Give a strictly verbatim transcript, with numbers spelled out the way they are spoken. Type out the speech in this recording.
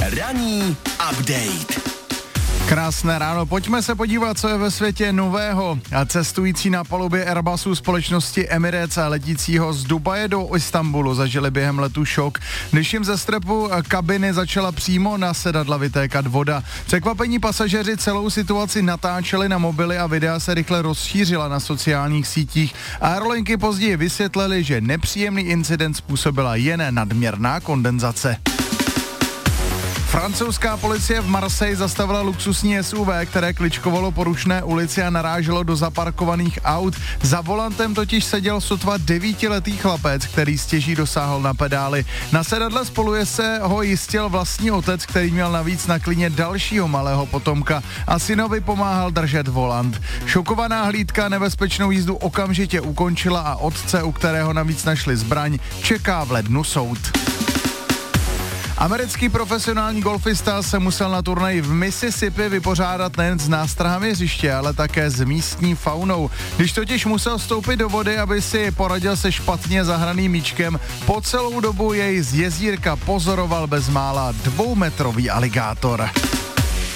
Ranní update. Krásné ráno, pojďme se podívat, co je ve světě nového. Cestující na palubě Airbusu společnosti Emirates letícího z Dubaje do Istanbulu zažili během letu šok, když jim ze strepu kabiny začala přímo na sedadla vytékat voda. Překvapení pasažéři celou situaci natáčeli na mobily a videa se rychle rozšířila na sociálních sítích. Aerolinky později vysvětlili, že nepříjemný incident způsobila jen nadměrná kondenzace. Francouzská policie v Marseille zastavila luxusní S U V, které kličkovalo po rušné ulici a naráželo do zaparkovaných aut. Za volantem totiž seděl sotva devítiletý chlapec, který stěží dosáhl na pedály. Na sedadle spolujezce ho jistil vlastní otec, který měl navíc na klíně dalšího malého potomka a synovi pomáhal držet volant. Šokovaná hlídka nebezpečnou jízdu okamžitě ukončila a otce, u kterého navíc našli zbraň, čeká v lednu soud. Americký profesionální golfista se musel na turnaji v Mississippi vypořádat nejen s nástrahami hřiště, ale také s místní faunou. Když totiž musel vstoupit do vody, aby si poradil se špatně zahraným míčkem, po celou dobu jej z jezírka pozoroval bezmála dvoumetrový aligátor.